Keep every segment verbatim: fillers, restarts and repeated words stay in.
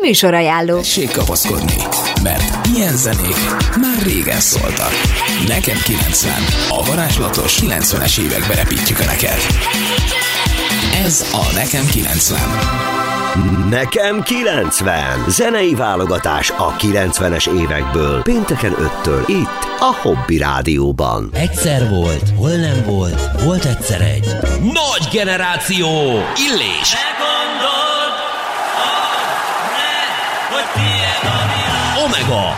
Műsorajánló. Tessék kapaszkodni, mert ilyen zenék már régen szóltak. Nekem kilencven, a varázslatos kilencvenes évekbe repítjük a neked. Ez a Nekem kilencven. Nekem kilencven. Zenei válogatás a kilencvenes évekből. Pénteken öttől itt a Hobby Rádióban. Egyszer volt, hol nem volt, volt egyszer egy nagy generáció. Illés. Megmondod, hogy tiéd a világ. Omega.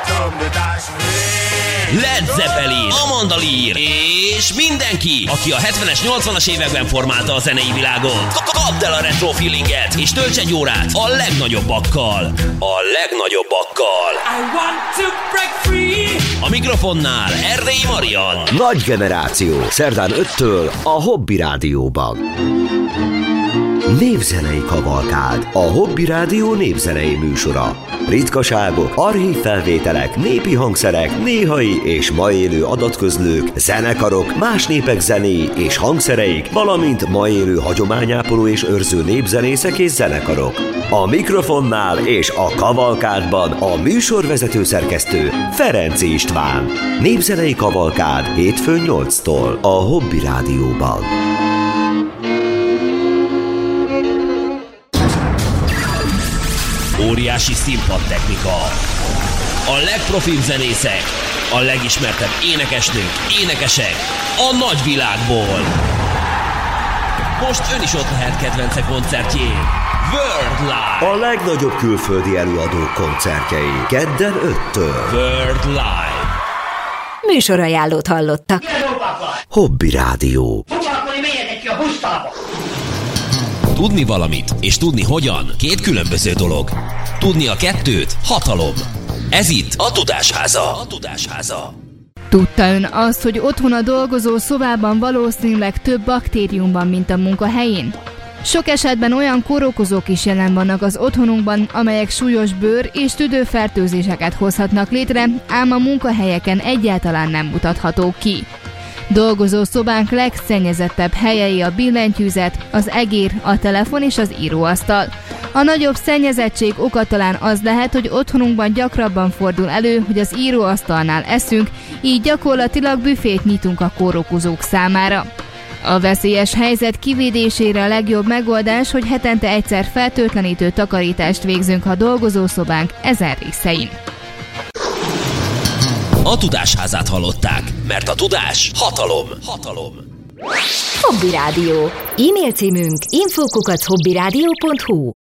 Led Zeppelin, Amanda Lear és mindenki, aki a hetvenes, nyolcvanas években formálta a zenei világot. Kapd el a retro feelinget, és tölts egy órát a legnagyobbakkal. A legnagyobbakkal. I want to break free. A mikrofonnál Erdélyi Marian. Nagy generáció. Szerdán öttől a Hobby Rádióban. Népzenei kavalkád. A Hobby Rádió népzenei műsora. Ritkaságok, archív felvételek, népi hangszerek, néhai és ma élő adatközlők, zenekarok, más népek zenéi és hangszereik, valamint ma élő hagyományápoló és őrző népzenészek és zenekarok. A mikrofonnál és a kavalkádban a műsorvezető szerkesztő Ferenczy István. Népzenei kavalkád hétfőn nyolctól a Hobby Rádióban. Óriási színpadtechnika. A legprofibb zenészek, a legismertebb énekesnők, énekesek a nagyvilágból. Most ön is ott lehet kedvence koncertjén. World Live. A legnagyobb külföldi előadók koncertjei. Kedden öttől. World Live. Műsorajánlót hallottak. Hobby Rádió. Tudni valamit, és tudni hogyan, két különböző dolog. Tudni a kettőt, hatalom. Ez itt a Tudásháza. A Tudásháza. Tudta ön azt, hogy otthon a dolgozó szobában valószínűleg több baktérium van, mint a munkahelyén? Sok esetben olyan kórokozók is jelen vannak az otthonunkban, amelyek súlyos bőr- és tüdőfertőzéseket hozhatnak létre, ám a munkahelyeken egyáltalán nem mutathatók ki. Dolgozó szobánk legszennyezettebb helyei a billentyűzet, az egér, a telefon és az íróasztal. A nagyobb szennyezettség oka talán az lehet, hogy otthonunkban gyakrabban fordul elő, hogy az íróasztalnál eszünk, így gyakorlatilag büfét nyitunk a kórokozók számára. A veszélyes helyzet kivédésére a legjobb megoldás, hogy hetente egyszer fertőtlenítő takarítást végzünk a dolgozószobánk ezen részein. A Tudásházát hallották, mert a tudás hatalom. Hatalom. Hobby Rádió. E-mail címünk info kukac hobbyradio pont hu.